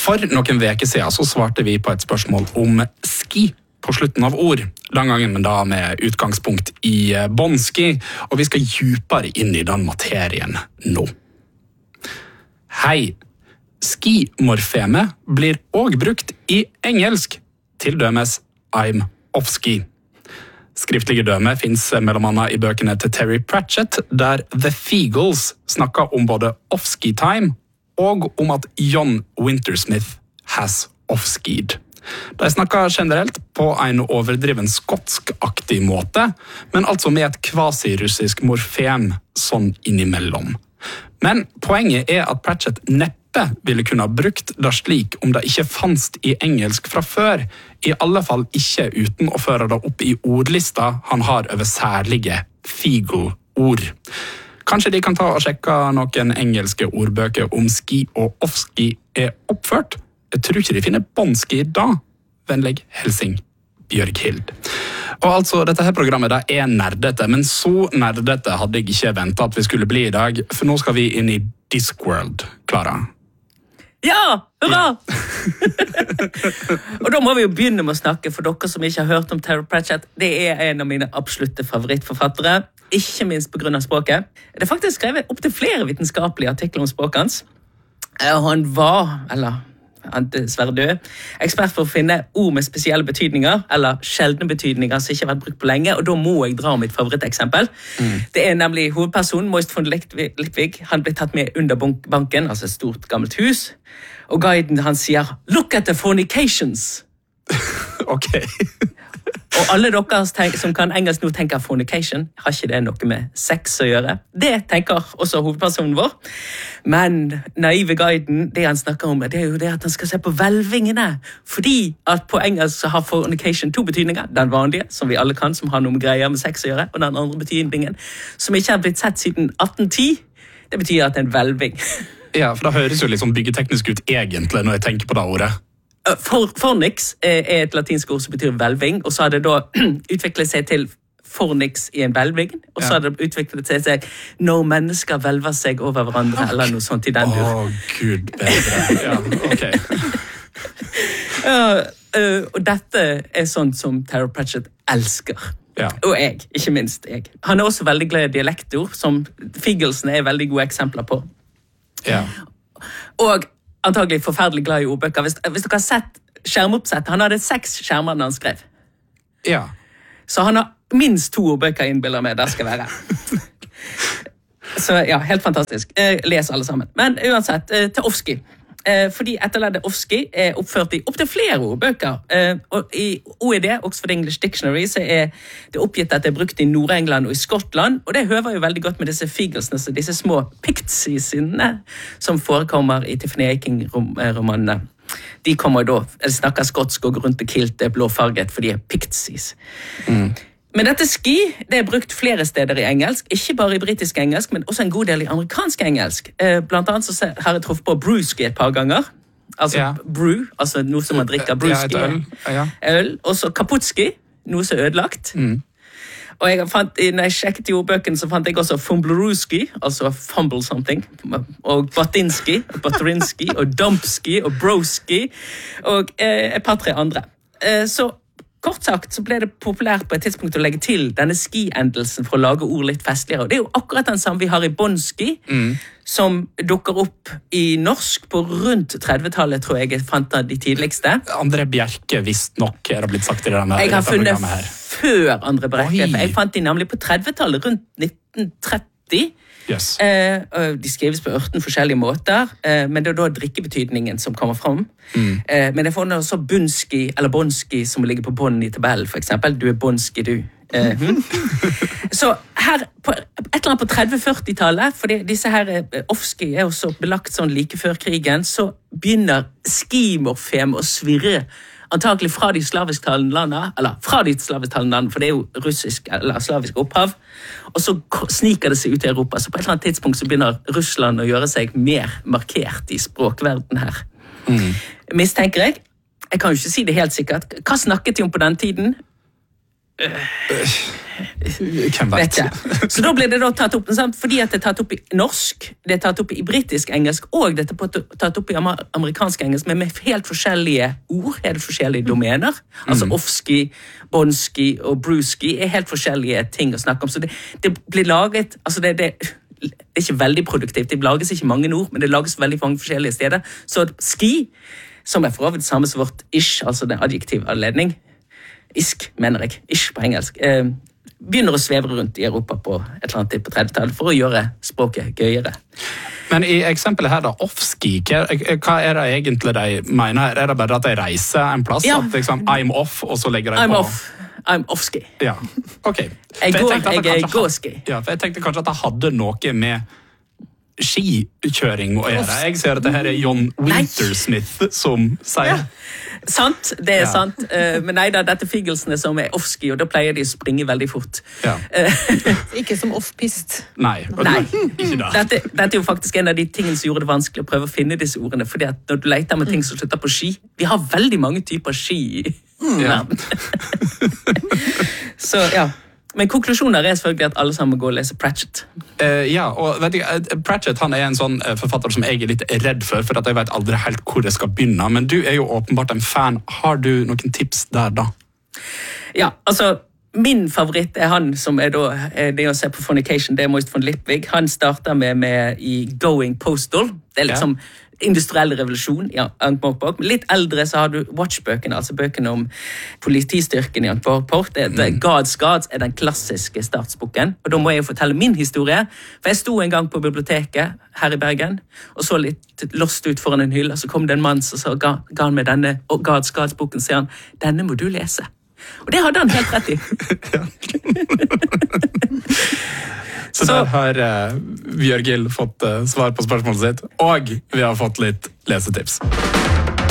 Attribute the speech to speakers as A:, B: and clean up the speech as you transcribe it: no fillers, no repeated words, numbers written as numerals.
A: For noen veker siden så svarte vi på et spørsmål om ski på slutten av ord, den gangen men da med utgangspunkt i båndski, og vi skal djupere inn i den materien nå. Hei, ski-morfemet blir også brukt i engelsk, til dømes I'm off-ski. Skriftlige døme finnes mellom annet i bøkene til Terry Pratchett, der The Feagles snakker om både off-ski-time og om at John Wintersmith has off-skied. De snakker generelt på en overdriven skotsk-aktig måte, men altså med et kvasi-russisk morfem sånn innimellom. Men poenget er at Pratchett neppe ville kunne ha brukt det slik om det ikke fanns i engelsk fra før, i alle fall ikke uten å føre det opp i ordlista han har over særlige Feagle-ord. Kanskje de kan ta og sjekke noen engelske ordbøker om ski og off-ski er oppført? Jeg tror ikke de finner båndski da. Vennlig hilsing, Bjørghild. Og altså, dette her programmet det er nerdete, men så nerdete hadde jeg ikke ventet at vi skulle bli i dag, for nå skal vi inn i Discworld, Clara.
B: Ja, hurra! Og da må vi jo begynne med å snakke for dere som ikke har hørt om Terry Pratchett. Det er en av mine absolutte favorittforfattere, ikke minst på grunn av språket. Det er faktisk skrevet opp til flere vitenskapelige artikler om språket hans. Han var, eller han er dessverre død, ekspert for å finne ord med spesielle betydninger, eller sjeldne betydninger som ikke har vært brukt på lenge, og da må jeg dra mitt favoritteksempel. Det er nemlig hovedpersonen, Moist von Lipwig. Han ble tatt med under banken, altså et stort gammelt hus, og guiden han sier, look at the fornications.
A: Ok.
B: Og alle dere som kan engelsk nå tenker fornication, har ikke det noe med sex å gjøre? Det tenker også hovedpersonen vår. Men naive guiden, det han snakker om, det er jo det at han skal se på hvelvingene. Fordi at på engelsk så har fornication to betydninger. Den vanlige, som vi alle kan, som har noe med greier med sex å gjøre, og den andre betydningen, som ikke har blitt sett siden 1810, det betyr at det er en hvelving.
A: Ja, for det høres jo litt sånn byggeteknisk ut egentlig når jeg tenker på det ordet.
B: Fornix er et latinsk ord som betyr hvelving, og så har det da utviklet seg til fornix i en hvelving, og så har det utviklet seg til når mennesker hvelver seg over hverandre, eller noe sånt i den dur.
A: Gud bedre. Ja, ok.
B: Og dette er sånt som Terry Pratchett elsker. Ja. Og jeg, ikke minst jeg. Han er også veldig glad i dialektord, som Figglesene er veldig gode eksempler på.
A: Ja.
B: Og antagelig forferdelig glad i ordbøker. Hvis dere har sett skjermoppsett, han hadde 6 skjermer når han skrev.
A: Ja.
B: Så han har minst 2 ordbøker innbilder med, der skal være. Så ja, helt fantastisk. Les alle sammen. Men uansett, til Ofski. Fordi etterleddet Ofski er oppført i opp til flere ordbøker. Og i OED, Oxford English Dictionary, så er det oppgitt at det er brukt i Nord-England og i Skottland, og det høver jo veldig godt med disse Figglesene, disse små Pixiesene som forekommer i Tiffany Aching-romanene. De kommer da, eller snakker skotsk og går rundt i kilt, er blåfarget, for de er Pixies. Men dette ski, det er brukt flere steder i engelsk, ikke bare i britisk engelsk, men også en god del i amerikansk engelsk. Blant annet så har jeg truffet på brewski et par ganger. Altså brew, altså noe som man drikker, brewski. Øl. Og så kaputski, noe som er ødelagt. Og når jeg sjekket i ordbøkene, så fant jeg også fumbleruski, altså fumble something, og batinski, og baturinski, og dumpski, og broski, og et par-tre andre. Så kort sagt så ble det populært på et tidspunkt å legge til denne ski-endelsen for å lage ord litt festligere. Og det er jo akkurat den samme vi har i båndski, som dukker opp i norsk på rundt 30-tallet, tror jeg fant av de tidligste.
A: André Bjerke, visst nok, er det blitt sagt i denne
B: jeg har funnet
A: her.
B: Før André Bjerke, for jeg fant de nemlig på 30-tallet, rundt 1930.
A: Yes.
B: De skrives på 18 forskjellige måter, men det er da drikkebetydningen som kommer fram. Men jeg får også bunski eller bonski som ligger på bånd i tabellen, for eksempel. Du er bonski, du. Så her, et eller annet på 30-40-tallet, fordi disse her Ofski er også belagt sånn like før krigen, så begynner skimorfem å svirre antakelig fra de slavisktalende landene, eller fra de slavisktalende landene, for det er jo russisk eller slavisk opphav, og så sniker det seg ut i Europa. Så på et eller annet tidspunkt så begynner Russland å gjøre seg mer markert i språkverden her. Mistenker jeg. Jeg kan jo ikke si det helt sikkert. Hva snakket de om på den tiden?
A: Hvem vet?
B: Så da blir det da tatt opp, sant? Fordi at det er tatt opp i norsk, det er tatt opp i britisk engelsk, og det er tatt opp i amerikansk engelsk, men med helt forskjellige ord, helt forskjellige domener. Altså Ofsky, Bonsky og Brewski er helt forskjellige ting å snakke om. Så det blir laget, altså det er ikke veldig produktivt, det lages ikke mange ord, men det lages veldig mange forskjellige steder. Så ski, som er for øvrig det samme som vårt ish, altså den adjektive anledning, isk, mener jeg, ish på engelsk, begynner å sveve rundt i Europa på et eller annet tid på 30-tallet for å gjøre språket gøyere.
A: Men i eksempelet her da, off-ski, hva er det egentlig de mener her? Er det bare at de reiser en plass?
B: Ja.
A: At liksom, I'm off, og så legger de
B: I'm
A: på...
B: off. I'm off-ski.
A: Ja, ok.
B: Jeg er gå-ski.
A: Ja, for jeg tenkte kanskje at det hadde noe med skikjøring å gjøre. Jeg ser at det her er John Wintersmith som sier.
B: Ja. Sant, det er sant. Men nei da, dette er figelsene som er off-ski, og da pleier de å springe veldig fort.
A: Ja.
C: Ikke som off-pist.
A: Nei. Ikke da.
B: Dette er jo faktisk en av de tingene som gjorde det vanskelig å prøve å finne disse ordene, fordi at når du leter med ting som slutter på ski, vi har veldig mange typer ski i verden. Så ja. Men konklusjonen er selvfølgelig at alle sammen må gå og lese Pratchett.
A: Ja, og vet du, Pratchett han er en sånn forfatter som jeg er litt redd for at jeg vet aldri helt hvor jeg skal begynne, men du er jo åpenbart en fan. Har du noen tips der da?
B: Ja, altså, min favoritt er han som er da, det å se på Fornication, det er Moist von Lipwig. Han starter med i Going Postal. Det er liksom industriell revolusjon i Ankh-Morpork. Litt eldre så har du Watch-bøkene, altså bøkene om politistyrken i Ankh-Morpork. Gods er den klassiske startsboken. Og da må jeg jo fortelle min historie. For jeg sto en gang på biblioteket her i Bergen, og så litt lost ut foran en hylle, og så kom det en mann som så ga han med denne Gods-boken, sier han, denne må du lese. Og det hadde han helt rett i.
A: Så der har Bjørgil fått svar på spørsmålet sitt, og vi har fått litt lesetips.